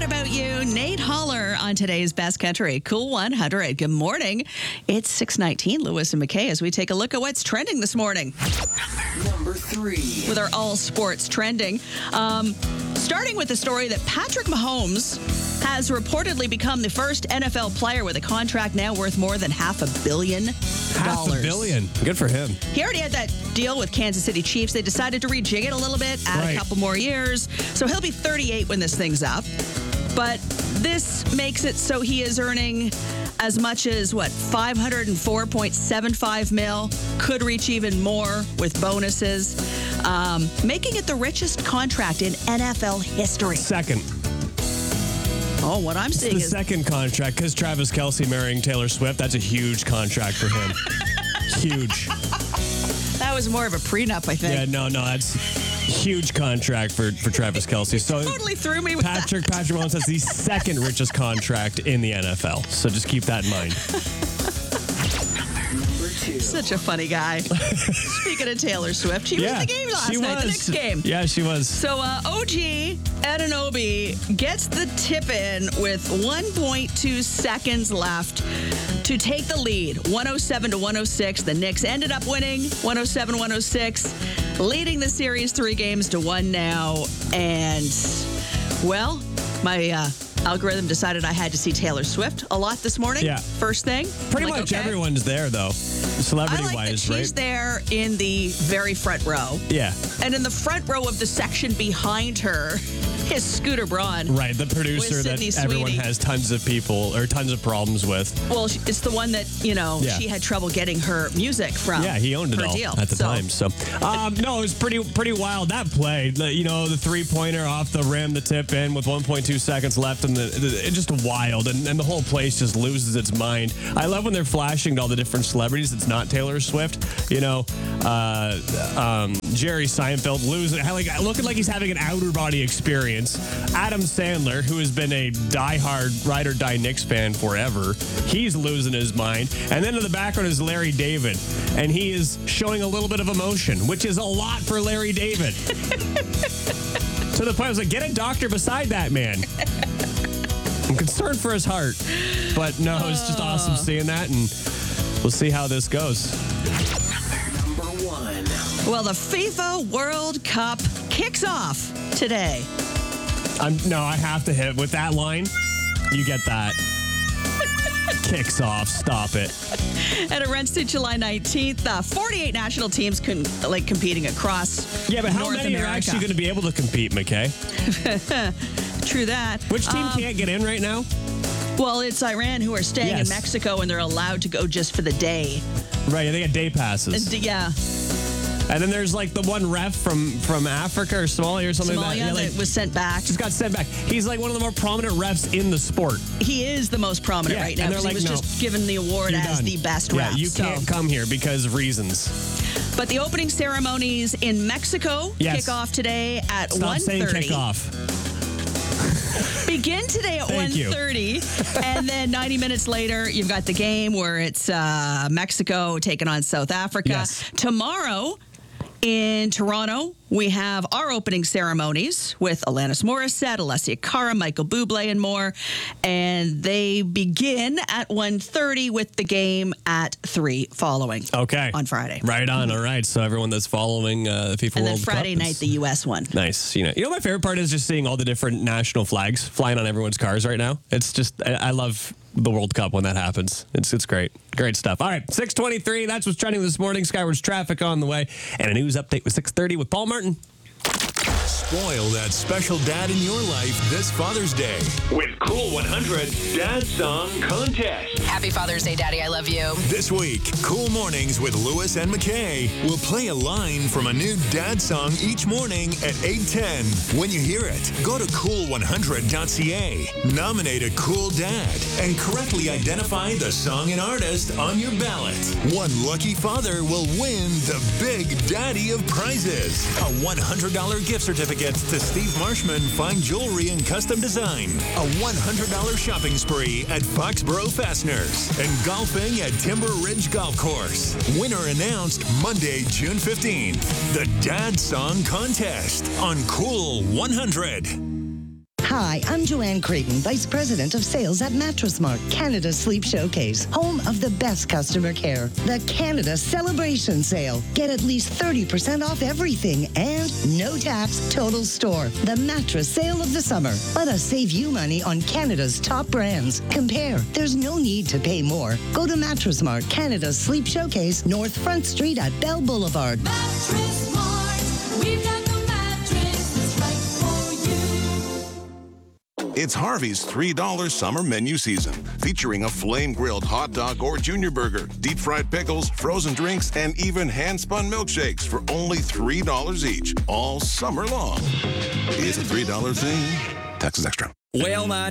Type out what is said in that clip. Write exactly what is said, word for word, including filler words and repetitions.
About You, Nate Holler on today's Best Country, Cool one hundred. Good morning. It's six nineteen, Lewis and McKay, as we take a look at what's trending this morning. Number three. With our all sports trending. Um, starting with the story that Patrick Mahomes has reportedly become the first N F L player with a contract now worth more than half a billion dollars. Half a billion. Good for him. He already had that deal with Kansas City Chiefs. They decided to rejig it a little bit, add Right. a couple more years. So he'll be thirty-eight when this thing's up. But this makes it so he is earning as much as, what, five hundred four point seven five mil, could reach even more with bonuses, um, making it the richest contract in N F L history. Second. Oh, what I'm It's seeing the is second contract because Travis Kelce marrying Taylor Swift. That's a huge contract for him. Huge. that was more of a prenup, I think. Yeah, no, no, that's huge contract for, for Travis Kelce. So Totally threw me with Patrick that. Patrick Mahomes has the second richest contract in the N F L. So just keep that in mind. Number two. Such a funny guy. Speaking of Taylor Swift, she yeah, was in the game last she night, was. the next game. Yeah, she was. So uh, O G Anunoby gets the tip in with one point two seconds left to take the lead, one oh seven to one oh six. The Knicks ended up winning one oh seven one oh six, leading the series three games to one now. And, well, my uh, algorithm decided I had to see Taylor Swift a lot this morning. Yeah. First thing. Pretty I'm like, much okay. everyone's there, though, I celebrity-wise, like that she's right? there in the very front row. Yeah. And in the front row of the section behind her is Scooter Braun. Right, the producer With that Sydney everyone Sweeney. has tons of people or tons of problems with. Well, she- it's the one that, you know, Yeah. she had trouble getting her music from. Yeah, he owned it her all deal. at the So, time. So, um, no, it was pretty pretty wild. That play, the, you know, the three-pointer off the rim, the tip in with one point two seconds left, and the, the it's just wild. And, and the whole place just loses its mind. I love when they're flashing to all the different celebrities. It's not Taylor Swift. You know, uh, um, Jerry Seinfeld losing, like looking like he's having an outer body experience. Adam Sandler, who has been a diehard ride or die Knicks fan forever, he's losing his mind. And then in the background is Larry David, and he is showing a little bit of emotion, which is a lot for Larry David. To the point I was like, get a doctor beside that man. I'm concerned for his heart. But no, it's just awesome seeing that, and we'll see how this goes. Number one. Well, the FIFA World Cup kicks off today. I'm, no, I have to hit with that line. You get that. Kicks off. Stop it. And it runs through July nineteenth. Uh, forty-eight national teams can, like competing across Yeah, but how North many America. are actually going to be able to compete, McKay? True that. Which team Um, can't get in right now? Well, it's Iran who are staying Yes. in Mexico, and they're allowed to go just for the day. Right, they got day passes. And, yeah, And then there's like the one ref from, from Africa or Somalia or something Somalia like that. Yeah, like, that was sent back. just got sent back. He's like one of the more prominent refs in the sport. He is the most prominent Yeah, right now and they're because he like, was no, just given the award You're as done. the best Yeah, ref. you so. can't come here because of reasons. But the opening ceremonies in Mexico Yes. kick off today at Stop one saying thirty. kick off. Begin today at Thank you. one thirty. And then ninety minutes later, you've got the game where it's uh, Mexico taking on South Africa. Yes. Tomorrow in Toronto, we have our opening ceremonies with Alanis Morissette, Alessia Cara, Michael Bublé, and more. And they begin at one thirty with the game at three following. Okay. On Friday. Right on. All right. So everyone that's following uh, the FIFA And then World Friday Cup night, is the U S one. nice. You know, you know, my favorite part is just seeing all the different national flags flying on everyone's cars right now. It's just, I, I love the World Cup when that happens. It's it's great. Great stuff. All right, six twenty-three. That's what's trending this morning. Skywards traffic on the way. And a news update with six thirty with Paul Martin. Spoil that special dad in your life this Father's Day with Cool one hundred Dad Song Contest. Happy Father's Day, Daddy. I love you. This week, Cool Mornings with Lewis and McKay will play a line from a new dad song each morning at eight ten. When you hear it, go to cool one hundred dot c a, nominate a cool dad, and correctly identify the song and artist on your ballot. One lucky father will win the Big Daddy of prizes, a one hundred dollars gift certificate to Steve Marshman Fine Jewelry and Custom Design, a one hundred dollars shopping spree at Foxborough Fasteners, and golfing at Timber Ridge Golf Course. Winner announced Monday, June fifteenth. The Dad Song Contest on Cool one hundred. Hi, I'm Joanne Creighton, Vice President of Sales at Mattress Mart, Canada's Sleep Showcase, home of the best customer care. The Canada Celebration Sale. Get at least thirty percent off everything and no tax, total store. The mattress sale of the summer. Let us save you money on Canada's top brands. Compare. There's no need to pay more. Go to Mattress Mart, Canada's Sleep Showcase, North Front Street at Bell Boulevard. Mattress Mart, we've got the mattress that's right for you. It's Harvey's three dollar summer menu season, featuring a flame-grilled hot dog or junior burger, deep-fried pickles, frozen drinks, and even hand-spun milkshakes for only three dollars each, all summer long. It's a three dollar thing. Taxes extra. Well, my